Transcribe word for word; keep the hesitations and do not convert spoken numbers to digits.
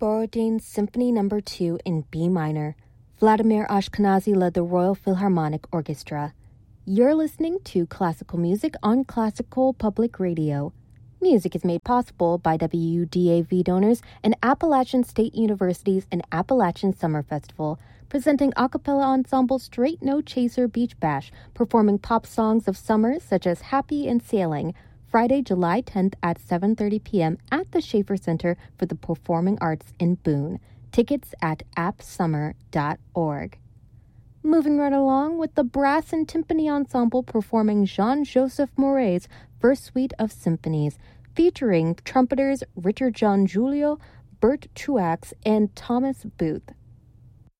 Borodin Symphony Number two in B minor. Vladimir Ashkenazy led the Royal Philharmonic Orchestra. You're listening to classical music on Classical Public Radio. Music is made possible by W D A V donors and Appalachian State University's and Appalachian Summer Festival, presenting a cappella ensemble Straight No Chaser Beach Bash, performing pop songs of summer such as Happy and Sailing, Friday, July tenth at seven thirty p.m. at the Schaefer Center for the Performing Arts in Boone. Tickets at app summer dot org. Moving right along with the Brass and Timpani Ensemble performing Jean-Joseph Mouret's First Suite of Symphonies, featuring trumpeters Richard John Julio, Bert Truax, and Thomas Booth.